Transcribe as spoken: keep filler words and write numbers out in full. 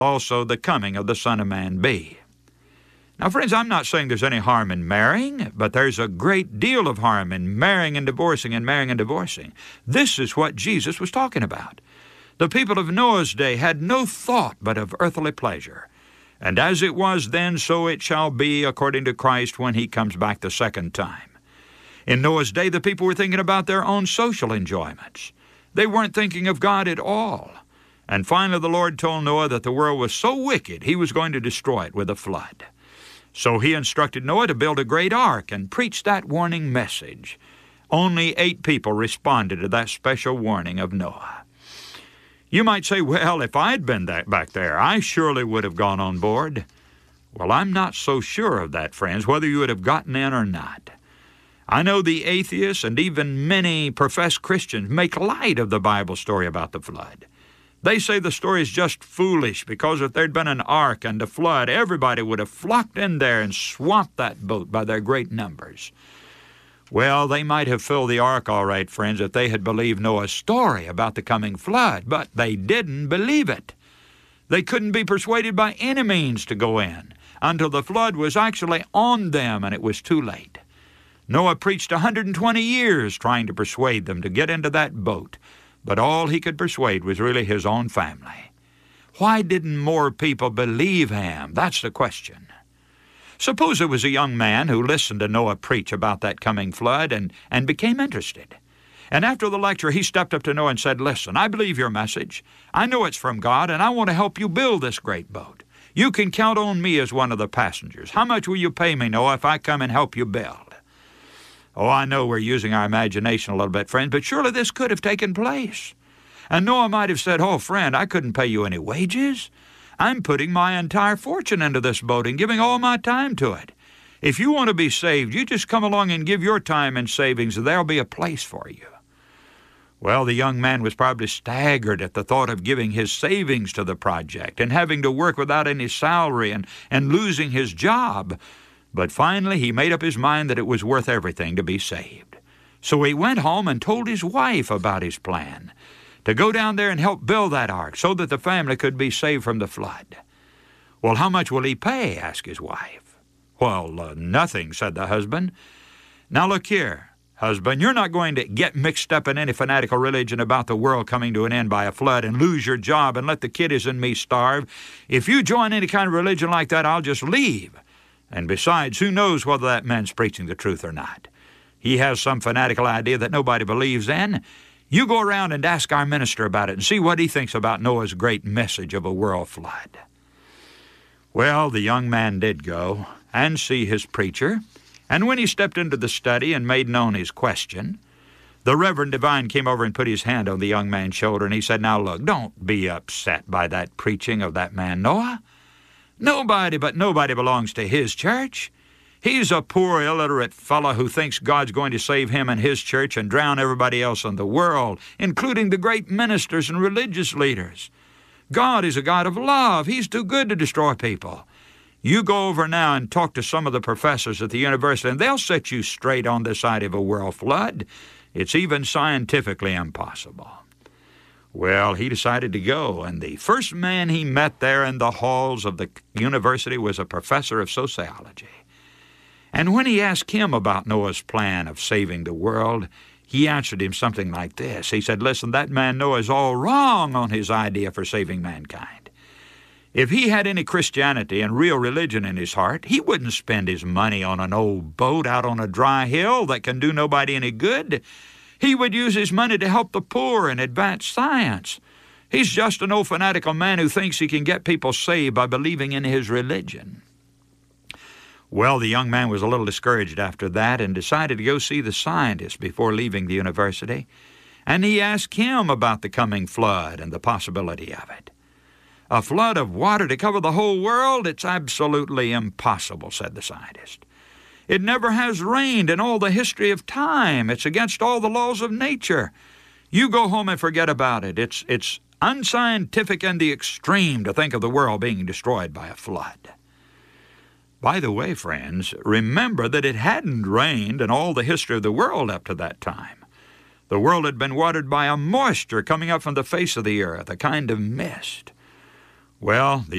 also the coming of the Son of Man be. Now, friends, I'm not saying there's any harm in marrying, but there's a great deal of harm in marrying and divorcing and marrying and divorcing. This is what Jesus was talking about. The people of Noah's day had no thought but of earthly pleasure. And as it was then, so it shall be according to Christ when he comes back the second time. In Noah's day, the people were thinking about their own social enjoyments. They weren't thinking of God at all. And finally, the Lord told Noah that the world was so wicked, he was going to destroy it with a flood. So he instructed Noah to build a great ark and preach that warning message. Only eight people responded to that special warning of Noah. You might say, well, if I'd been that back there, I surely would have gone on board. Well, I'm not so sure of that, friends, whether you would have gotten in or not. I know the atheists and even many professed Christians make light of the Bible story about the flood. They say the story is just foolish because if there'd been an ark and a flood, everybody would have flocked in there and swamped that boat by their great numbers. Well, they might have filled the ark all right, friends, if they had believed Noah's story about the coming flood, but they didn't believe it. They couldn't be persuaded by any means to go in until the flood was actually on them and it was too late. Noah preached one hundred twenty years trying to persuade them to get into that boat, but all he could persuade was really his own family. Why didn't more people believe him? That's the question. Suppose there was a young man who listened to Noah preach about that coming flood and, and became interested. And after the lecture, he stepped up to Noah and said, listen, I believe your message. I know it's from God, and I want to help you build this great boat. You can count on me as one of the passengers. How much will you pay me, Noah, if I come and help you build? Oh, I know we're using our imagination a little bit, friends, but surely this could have taken place. And Noah might have said, oh, friend, I couldn't pay you any wages. I'm putting my entire fortune into this boat and giving all my time to it. If you want to be saved, you just come along and give your time and savings, and there'll be a place for you. Well, the young man was probably staggered at the thought of giving his savings to the project and having to work without any salary and, and losing his job. But finally, he made up his mind that it was worth everything to be saved. So he went home and told his wife about his plan, to go down there and help build that ark so that the family could be saved from the flood. Well, how much will he pay? Asked his wife. Well, uh, nothing, said the husband. Now look here, husband, you're not going to get mixed up in any fanatical religion about the world coming to an end by a flood and lose your job and let the kiddies and me starve. If you join any kind of religion like that, I'll just leave. And besides, who knows whether that man's preaching the truth or not? He has some fanatical idea that nobody believes in. You go around and ask our minister about it and see what he thinks about Noah's great message of a world flood. Well, the young man did go and see his preacher, and when he stepped into the study and made known his question, the Reverend Divine came over and put his hand on the young man's shoulder, and he said, now look, don't be upset by that preaching of that man Noah. Nobody but nobody belongs to his church. He's a poor, illiterate fellow who thinks God's going to save him and his church and drown everybody else in the world, including the great ministers and religious leaders. God is a God of love. He's too good to destroy people. You go over now and talk to some of the professors at the university, and they'll set you straight on this idea of a world flood. It's even scientifically impossible. Well, he decided to go, and the first man he met there in the halls of the university was a professor of sociology. And when he asked him about Noah's plan of saving the world, he answered him something like this. He said, listen, that man Noah's all wrong on his idea for saving mankind. If he had any Christianity and real religion in his heart, he wouldn't spend his money on an old boat out on a dry hill that can do nobody any good. He would use his money to help the poor and advance science. He's just an old fanatical man who thinks he can get people saved by believing in his religion. Well, the young man was a little discouraged after that and decided to go see the scientist before leaving the university. And he asked him about the coming flood and the possibility of it. A flood of water to cover the whole world? It's absolutely impossible, said the scientist. It never has rained in all the history of time. It's against all the laws of nature. You go home and forget about it. It's, it's unscientific in the extreme to think of the world being destroyed by a flood. By the way, friends, remember that it hadn't rained in all the history of the world up to that time. The world had been watered by a moisture coming up from the face of the earth, a kind of mist. Well, the